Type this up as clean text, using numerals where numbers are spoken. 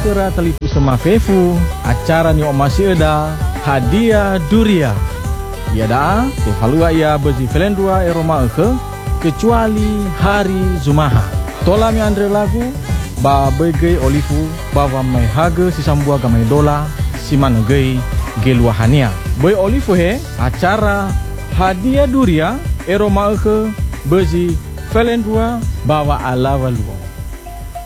kera telipu sema fefu acara ni masih ada hadiah duria. Ya dah, tevalua ia bezi felendua eroma ke kecuali hari Zumaha. Tola mi andre lagu ba bege olifu bawa mai haga si sambua gamai dola si manegei geluahania. Boy olifu he acara hadiah duria eroma ke bezi felendua bawa ala walua.